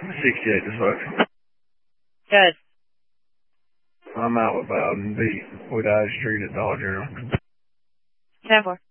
68 to fuck. Good. I'm out with Bowden B. Wood Eye Street at Dollar General. 10-4.